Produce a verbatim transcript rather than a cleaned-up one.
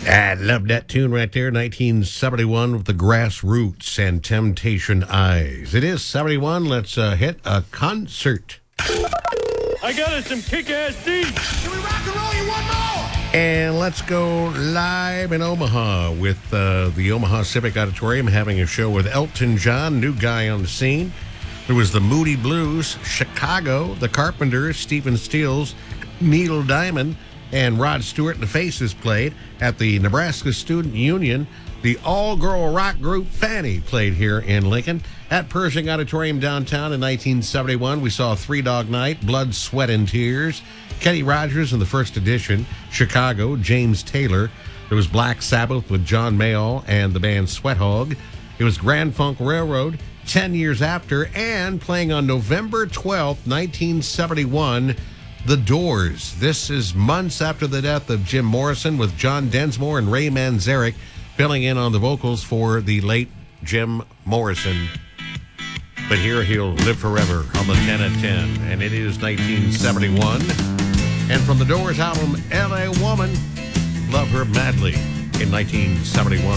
I love that tune right there, nineteen seventy-one with the Grassroots and Temptation Eyes. It is seventy-one. Let's uh, hit a concert. I got us some kick-ass seats. Can we rock and roll you one more? And let's go live in Omaha with uh, the Omaha Civic Auditorium having a show with Elton John, new guy on the scene. There was the Moody Blues, Chicago, the Carpenters, Stephen Stills, Neil Diamond, and Rod Stewart and the Faces played. At the Nebraska Student Union, the all-girl rock group Fanny played here in Lincoln. At Pershing Auditorium downtown in nineteen seventy-one, we saw Three Dog Night, Blood, Sweat, and Tears. Kenny Rogers in the first edition, Chicago, James Taylor. There was Black Sabbath with John Mayall and the band Sweat Hog. It was Grand Funk Railroad, ten years after, and playing on November twelfth, nineteen seventy-one, The Doors. This is months after the death of Jim Morrison, with John Densmore and Ray Manzarek filling in on the vocals for the late Jim Morrison. But here he'll live forever on the ten at ten, and it is nineteen seventy-one. And from the Doors album, L A Woman, Love Her Madly in nineteen seventy-one.